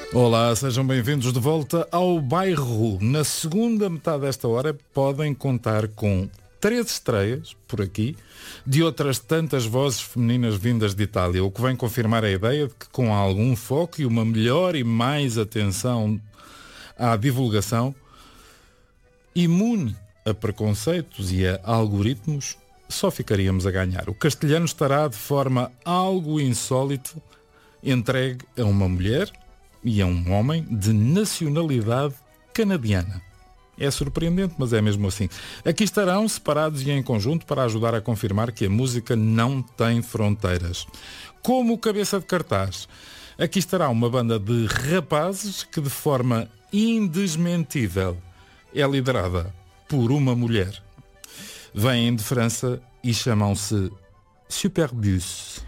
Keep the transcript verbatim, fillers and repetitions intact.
Olá, sejam bem-vindos de volta ao Bairro. Na segunda metade desta hora podem contar com três estreias, por aqui, de outras tantas vozes femininas vindas de Itália, o que vem confirmar a ideia de que com algum foco e uma melhor e mais atenção à divulgação, imune a preconceitos e a algoritmos, só ficaríamos a ganhar. O castelhano estará de forma algo insólita entregue a uma mulher e a um homem de nacionalidade canadiana. É surpreendente, mas é mesmo assim. Aqui estarão separados e em conjunto para ajudar a confirmar que a música não tem fronteiras. Como cabeça de cartaz, aqui estará uma banda de rapazes que de forma indesmentível é liderada por uma mulher. Vêm de França e chamam-se Superbus.